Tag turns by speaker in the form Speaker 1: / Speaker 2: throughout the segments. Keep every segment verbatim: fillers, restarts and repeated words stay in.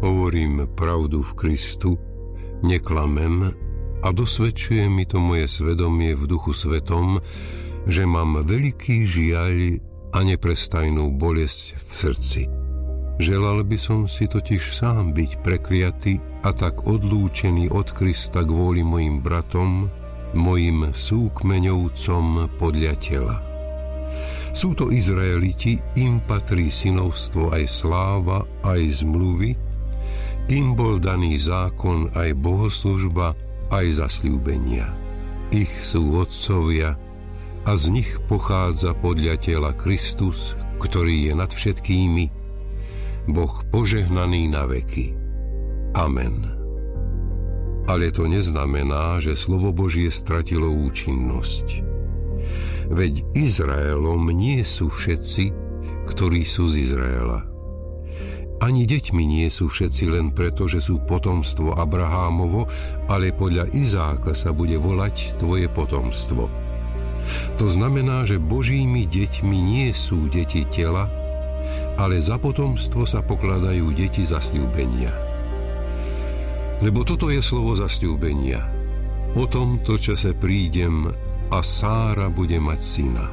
Speaker 1: Hovorím pravdu v Kristu, neklamem a dosvedčuje mi to moje svedomie v Duchu Svetom, že mám veľký žiaľ a neprestajnú bolesť v srdci. Želal by som si totiž sám byť prekliaty a tak odlúčený od Krista kvôli mojim bratom, mojim súkmeňovcom podľa tela. Sú to Izraeliti, im patrí synovstvo aj sláva, aj zmluvy, im bol daný zákon aj bohoslužba, aj zasľúbenia. Ich sú otcovia a z nich pochádza podľa tela Kristus, ktorý je nad všetkými, Boh požehnaný na veky. Amen. Ale to neznamená, že slovo Božie stratilo účinnosť. Veď Izraelom nie sú všetci, ktorí sú z Izraela. Ani deťmi nie sú všetci len preto, že sú potomstvo Abrahámovo, ale podľa Izáka sa bude volať tvoje potomstvo. To znamená, že Božími deťmi nie sú deti tela, ale za potomstvo sa pokladajú deti zasľúbenia. Lebo toto je slovo zasľúbenia. O tomto čase prídem a Sára bude mať syna.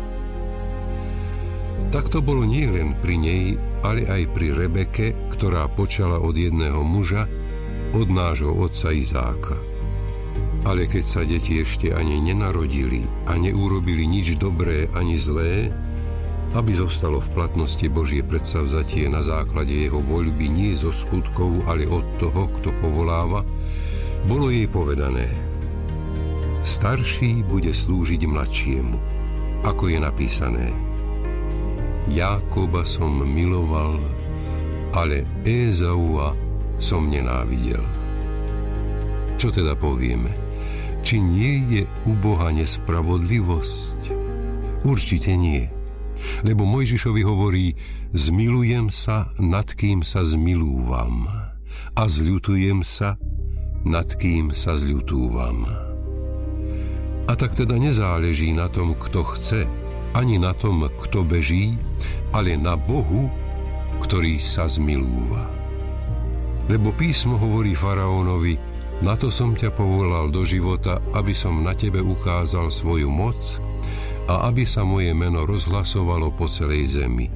Speaker 1: Tak to bolo nie len pri nej, ale aj pri Rebeke, ktorá počala od jedného muža, od nášho otca Izáka. Ale keď sa deti ešte ani nenarodili a neurobili nič dobré ani zlé, aby zostalo v platnosti Božie predsavzatie na základe jeho voľby nie zo skutkov, ale od toho, kto povoláva, bolo jej povedané: starší bude slúžiť mladšiemu, ako je napísané: Jákoba som miloval, ale Ézaua som nenávidel. Čo teda povieme? Či nie je u Boha nespravodlivosť? Určite nie. Lebo Mojžišovi hovorí: zmilujem sa, nad kým sa zmilúvam, a zľutujem sa, nad kým sa zľutúvam. A tak teda nezáleží na tom, kto chce, ani na tom, kto beží, ale na Bohu, ktorý sa zmilúva. Lebo písmo hovorí faraónovi: na to som ťa povolal do života, aby som na tebe ukázal svoju moc a aby sa moje meno rozhlasovalo po celej zemi.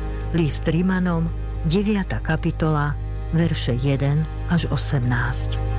Speaker 2: List Rimanom, deviata kapitola, verše jeden až osemnásť.